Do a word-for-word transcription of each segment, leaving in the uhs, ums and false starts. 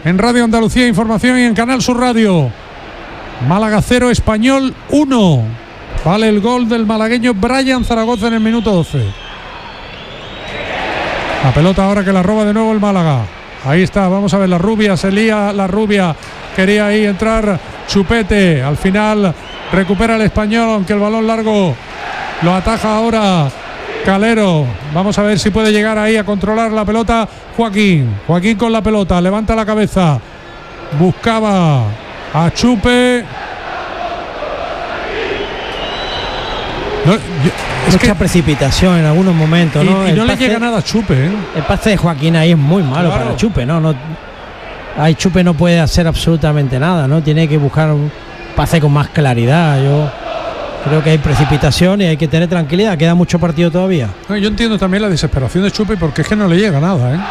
en Radio Andalucía Información y en Canal Sur Radio. Málaga cero, Español uno. Vale el gol del malagueño Brian Zaragoza en el minuto doce. La pelota ahora que la roba de nuevo el Málaga. Ahí está, vamos a ver, la rubia, se lía la rubia. Quería ahí entrar Chupete. Al final recupera el Español, aunque el balón largo lo ataja ahora Calero. Vamos a ver si puede llegar ahí a controlar la pelota Joaquín. Joaquín con la pelota, levanta la cabeza. Buscaba a Chupe. No, yo, es mucha que, precipitación en algunos momentos, y, ¿no? Y no el le pase, llega nada a Chupe, ¿eh? El pase de Joaquín ahí es muy malo, claro, para Chupe, ¿no? no ahí Chupe no puede hacer absolutamente nada, ¿no? Tiene que buscar un pase con más claridad. Yo creo que hay precipitación y hay que tener tranquilidad. Queda mucho partido todavía. No, yo entiendo también la desesperación de Chupe porque es que no le llega nada, ¿eh?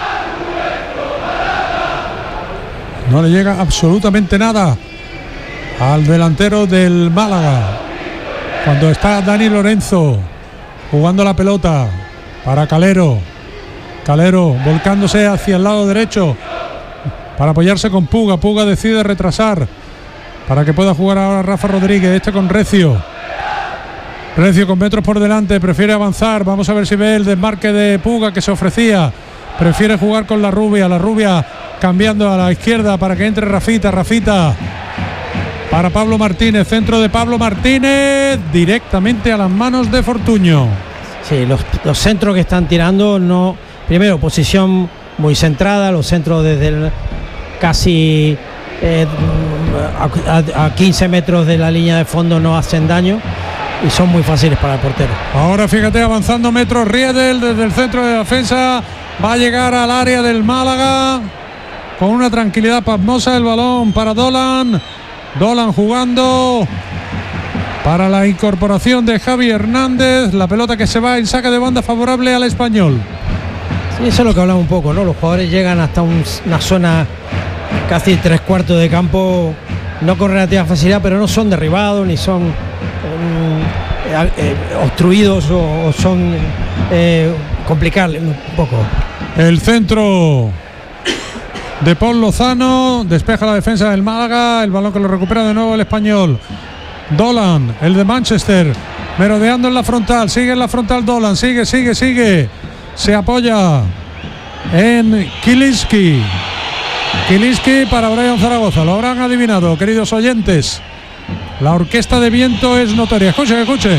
No le llega absolutamente nada al delantero del Málaga. Cuando está Dani Lorenzo jugando la pelota para Calero. Calero volcándose hacia el lado derecho para apoyarse con Puga. Puga decide retrasar para que pueda jugar ahora Rafa Rodríguez. Este con Recio. Recio con metros por delante. Prefiere avanzar. Vamos a ver si ve el desmarque de Puga que se ofrecía. Prefiere jugar con la rubia. La rubia cambiando a la izquierda para que entre Rafita. Rafita. Para Pablo Martínez, centro de Pablo Martínez, directamente a las manos de Fortuño. Sí, los, los centros que están tirando, no, primero posición muy centrada, los centros desde el, casi eh, a, a quince metros de la línea de fondo no hacen daño y son muy fáciles para el portero. Ahora fíjate, avanzando metros Riedel desde el centro de defensa, va a llegar al área del Málaga con una tranquilidad pasmosa. El balón para Dolan. Dolan jugando para la incorporación de Javi Hernández. La pelota que se va en saque de banda favorable al Español. Sí, eso es lo que hablamos un poco, ¿no? Los jugadores llegan hasta un, una zona casi tres cuartos de campo, no con relativa facilidad, pero no son derribados ni son eh, eh, obstruidos o, o son eh, complicados un poco. El centro de Paul Lozano, despeja la defensa del Málaga, el balón que lo recupera de nuevo el Español. Dolan, el de Manchester, merodeando en la frontal, sigue en la frontal Dolan, sigue, sigue, sigue, se apoya en Kilinski. Kilinski para Brian Zaragoza, lo habrán adivinado, queridos oyentes. La orquesta de viento es notoria, escuchen, escuchen.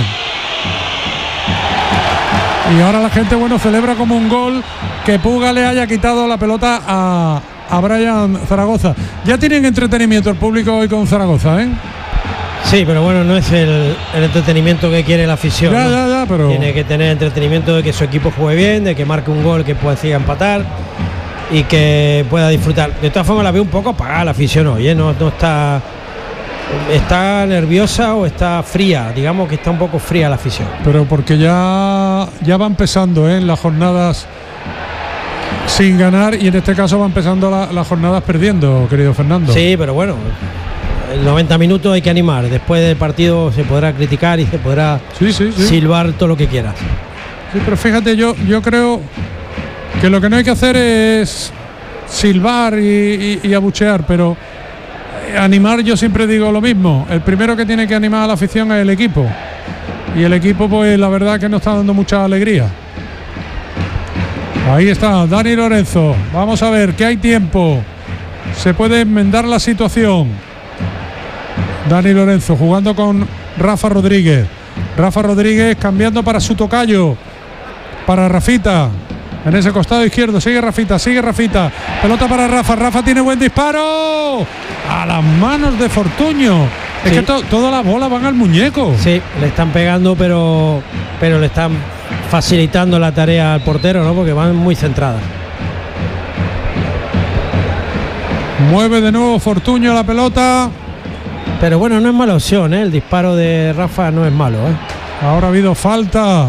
Y ahora la gente, bueno, celebra como un gol que Puga le haya quitado la pelota a a Brian Zaragoza. Ya tienen entretenimiento el público hoy con Zaragoza, ¿eh? Sí, pero bueno, no es el, el entretenimiento que quiere la afición. Ya, ¿no? ya, ya, pero tiene que tener entretenimiento de que su equipo juegue bien, de que marque un gol que pueda siga empatar y que pueda disfrutar. De todas formas la veo un poco apagada la afición hoy, ¿eh? No, no está está nerviosa o está fría, digamos que está un poco fría la afición. Pero porque ya ya va empezando, ¿eh? En las jornadas sin ganar y en este caso va empezando la, las jornadas perdiendo, querido Fernando. Sí, pero bueno, en noventa minutos hay que animar. Después del partido se podrá criticar y se podrá sí, sí, sí. silbar todo lo que quieras. Sí, pero fíjate, yo, yo creo que lo que no hay que hacer es silbar y, y, y abuchear, pero animar, yo siempre digo lo mismo. El primero que tiene que animar a la afición es el equipo. Y el equipo, pues la verdad que no está dando mucha alegría. Ahí está Dani Lorenzo. Vamos a ver que hay tiempo. Se puede enmendar la situación. Dani Lorenzo jugando con Rafa Rodríguez. Rafa Rodríguez cambiando para su tocayo. Para Rafita. En ese costado izquierdo. Sigue Rafita, sigue Rafita. Pelota para Rafa. Rafa tiene buen disparo. A las manos de Fortuño. Es sí. que to, todas las bolas van al muñeco. Sí, le están pegando, pero, pero le están facilitando la tarea al portero, ¿no? Porque van muy centradas. Mueve de nuevo Fortuño la pelota. Pero bueno, no es mala opción, ¿eh? El disparo de Rafa no es malo, ¿eh? Ahora ha habido falta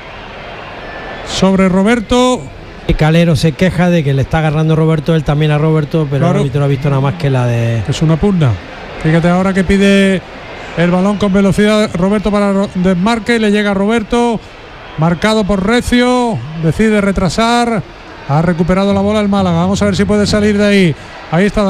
sobre Roberto. Y Calero se queja de que le está agarrando Roberto, él también a Roberto, pero claro, el árbitro no ha visto nada más que la de... Es una pugna. Fíjate ahora que pide el balón con velocidad Roberto para desmarque, le llega a Roberto, marcado por Recio, decide retrasar, ha recuperado la bola el Málaga, vamos a ver si puede salir de ahí. Ahí está